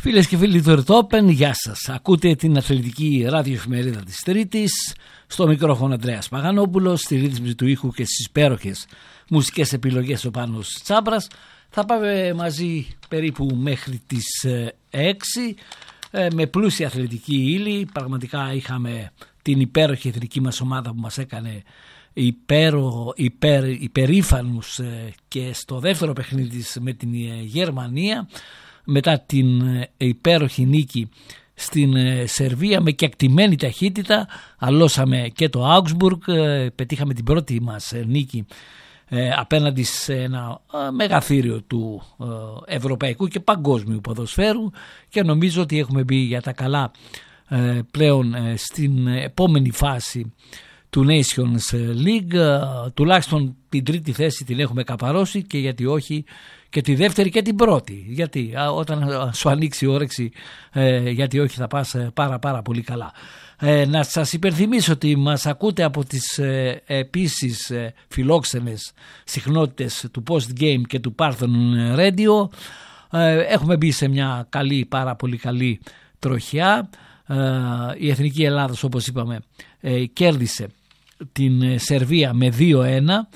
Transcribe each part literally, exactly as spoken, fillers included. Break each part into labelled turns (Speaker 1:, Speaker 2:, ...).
Speaker 1: Φίλες και φίλοι του Ερτόπεν, γεια σας. Ακούτε την αθλητική ραδιοεφημερίδα της Τρίτης. Στο μικρόφωνο Ανδρέας Παγανόπουλος, στη ρύθμιση του ήχου και στις υπέροχες μουσικές επιλογές ο Πάνος Τσάμπρας. Θα πάμε μαζί περίπου μέχρι τις έξι με πλούσια αθλητική ύλη. Πραγματικά είχαμε την υπέροχη εθνική μας ομάδα που μας έκανε υπέρο, υπερ, υπερήφανους και στο δεύτερο παιχνίδι της με την Γερμανία, μετά την υπέροχη νίκη στην Σερβία με κεκτημένη ταχύτητα. Αλώσαμε και το Augsburg, πετύχαμε την πρώτη μας νίκη απέναντι σε ένα μεγαθύριο του ευρωπαϊκού και παγκόσμιου ποδοσφαίρου και νομίζω ότι έχουμε μπει για τα καλά πλέον στην επόμενη φάση του Nations League. Τουλάχιστον την τρίτη θέση την έχουμε καπαρώσει και γιατί όχι και τη δεύτερη και την πρώτη, γιατί όταν σου ανοίξει η όρεξη γιατί όχι θα πας πάρα πάρα πολύ καλά. Να σας υπενθυμίσω ότι μας ακούτε από τις επίσης φιλόξενες συχνότητες του Post Game και του Parthenon Radio. Έχουμε μπει σε μια καλή, πάρα πολύ καλή τροχιά. Η Εθνική Ελλάδος, όπως είπαμε, κέρδισε την Σερβία με δύο ένα.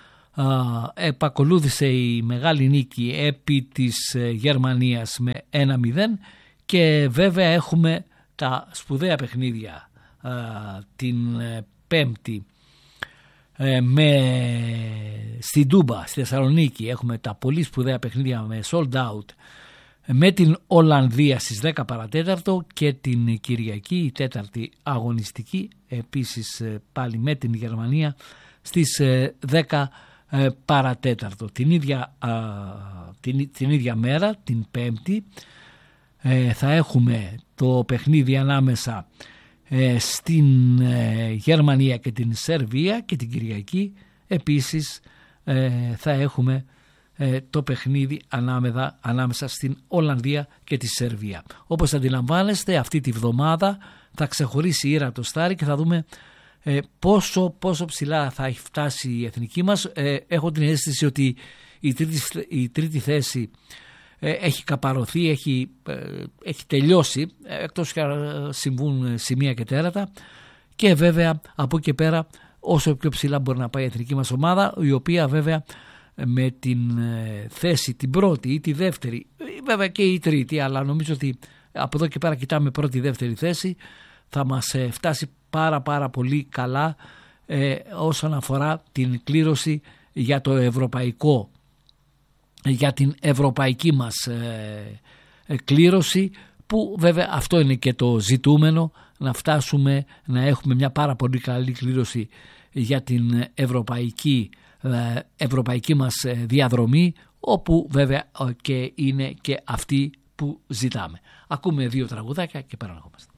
Speaker 1: Επακολούθησε η μεγάλη νίκη επί της Γερμανίας με ένα μηδέν και βέβαια έχουμε τα σπουδαία παιχνίδια την Πέμπτη με, στην Τούμπα, στη Θεσσαλονίκη. Έχουμε τα πολύ σπουδαία παιχνίδια με sold out με την Ολλανδία στις δέκα παρατέταρτο και την Κυριακή η τέταρτη αγωνιστική επίσης πάλι με την Γερμανία στις δέκα παρατέταρτο. Την ίδια, την, την ίδια μέρα, την Πέμπτη, θα έχουμε το παιχνίδι ανάμεσα στην Γερμανία και την Σερβία και την Κυριακή επίσης θα έχουμε το παιχνίδι ανάμεσα, ανάμεσα στην Ολλανδία και τη Σερβία. Όπως αντιλαμβάνεστε, αυτή τη βδομάδα θα ξεχωρίσει η ήρα το στάρι και θα δούμε ε, πόσο, πόσο ψηλά θα έχει φτάσει η εθνική μας. Ε, έχω την αίσθηση ότι η τρίτη, η τρίτη θέση ε, έχει καπαρωθεί, έχει, ε, έχει τελειώσει, εκτός και συμβούν σημεία και τέρατα, και βέβαια από εκεί και πέρα όσο πιο ψηλά μπορεί να πάει η εθνική μας ομάδα, η οποία βέβαια με την θέση την πρώτη ή τη δεύτερη, βέβαια και η τρίτη, αλλά νομίζω ότι από εδώ και πέρα κοιτάμε πρώτη δεύτερη θέση, θα μας φτάσει πάρα πάρα πολύ καλά ε, όσον αφορά την κλήρωση για το ευρωπαϊκό, για την ευρωπαϊκή μας ε, ε, κλήρωση, που βέβαια αυτό είναι και το ζητούμενο, να φτάσουμε να έχουμε μια πάρα πολύ καλή κλήρωση για την ευρωπαϊκή ευρωπαϊκή μας διαδρομή, όπου βέβαια και είναι και αυτή που ζητάμε. Ακούμε δύο τραγουδάκια και παραναχόμαστε.